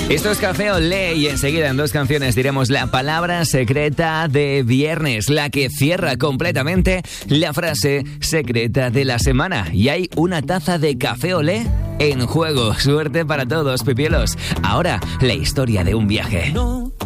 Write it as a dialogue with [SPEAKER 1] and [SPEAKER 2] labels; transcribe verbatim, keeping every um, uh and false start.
[SPEAKER 1] Esto es Café Olé y enseguida en dos canciones diremos la palabra secreta de viernes, la que cierra completamente la frase secreta de la semana. Y hay una taza de Café Olé en juego. Suerte para todos, pipielos. Ahora, la historia de un viaje.
[SPEAKER 2] No